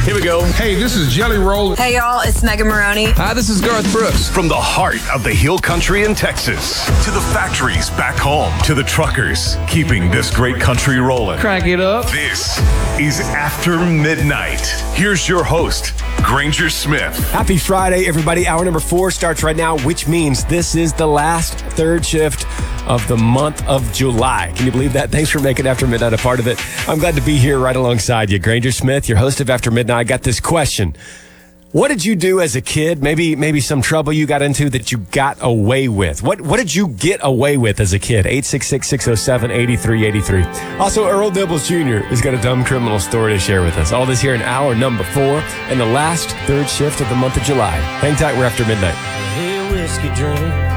Here we go. Hey, this is Jelly Roll. Hey, y'all, it's Megan Maroney. Hi, this is Garth Brooks. From the heart of the Hill Country in Texas to the factories back home to the truckers keeping this great country rolling. Crank it up. This is After Midnight. Here's your host, Granger Smith. Happy Friday, everybody. Hour number 4 starts right now, which means this is the last third shift of the month of July. Can you believe that? Thanks for making After Midnight a part of it. I'm glad to be here right alongside you. Granger Smith, your host of After Midnight. I got this question. What did you do as a kid? Maybe some trouble you got into that you got away with. What did you get away with as a kid? 866-607-8383. Also, Earl Dibbles Jr. has got a dumb criminal story to share with us. All this here in hour number 4 and the last third shift of the month of July. Hang tight, we're After Midnight. Hey, whiskey drink.